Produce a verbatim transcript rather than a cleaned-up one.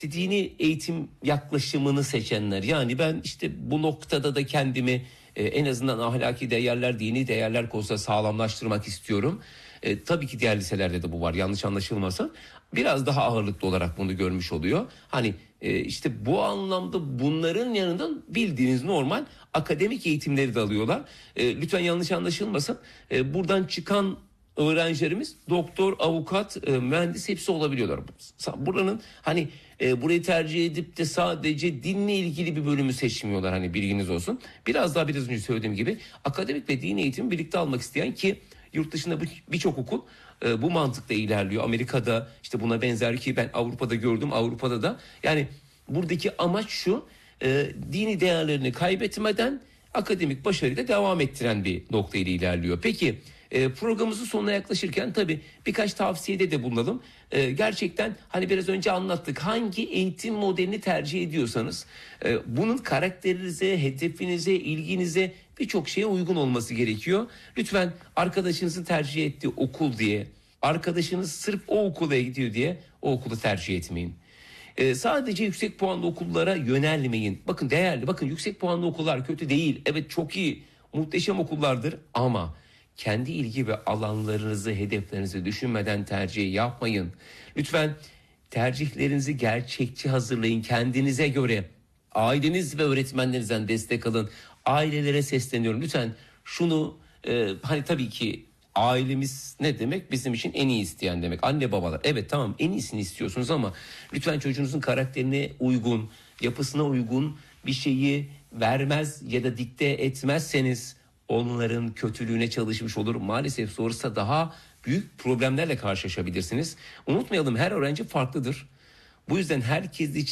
dini eğitim yaklaşımını seçenler, yani ben işte bu noktada da kendimi e, en azından ahlaki değerler, dini değerler konusunda sağlamlaştırmak istiyorum. E, tabii ki diğer liselerde de bu var, yanlış anlaşılmasın. Biraz daha ağırlıklı olarak bunu görmüş oluyor. Hani e, işte bu anlamda bunların yanında bildiğiniz normal akademik eğitimleri de alıyorlar. E, lütfen yanlış anlaşılmasın. E, buradan çıkan öğrencilerimiz doktor, avukat, e, mühendis hepsi olabiliyorlar. Buranın hani e, burayı tercih edip de sadece dinle ilgili bir bölümü seçmiyorlar, hani bilginiz olsun. Biraz daha biraz önce söylediğim gibi akademik ve din eğitimi birlikte almak isteyen, ki yurt dışında birçok okul e, bu mantıkla ilerliyor. Amerika'da işte buna benzer, ki ben Avrupa'da gördüm, Avrupa'da da. Yani buradaki amaç şu: e, dini değerlerini kaybetmeden akademik başarıyı da devam ettiren bir noktayla ilerliyor. Peki e, programımızın sonuna yaklaşırken tabii birkaç tavsiyede de bulunalım. E, gerçekten hani biraz önce anlattık, hangi eğitim modelini tercih ediyorsanız e, bunun karakterinize, hedefinize, ilginize, birçok şeye uygun olması gerekiyor. Lütfen arkadaşınızın tercih ettiği okul diye, arkadaşınız sırf o okula gidiyor diye o okulu tercih etmeyin. Ee, sadece yüksek puanlı okullara yönelmeyin. Bakın değerli, bakın yüksek puanlı okullar kötü değil. Evet, çok iyi, muhteşem okullardır ama kendi ilgi ve alanlarınızı, hedeflerinizi düşünmeden tercih yapmayın. Lütfen tercihlerinizi gerçekçi hazırlayın, kendinize göre. Aileniz ve öğretmenlerinizden destek alın. Ailelere sesleniyorum. Lütfen şunu e, hani tabii ki ailemiz ne demek? Bizim için en iyi isteyen demek. Anne babalar. Evet, tamam, en iyisini istiyorsunuz ama lütfen çocuğunuzun karakterine uygun, yapısına uygun bir şeyi vermez ya da dikte etmezseniz onların kötülüğüne çalışmış olur. Maalesef sonrasında daha büyük problemlerle karşılaşabilirsiniz. Unutmayalım, her öğrenci farklıdır. Bu yüzden herkes için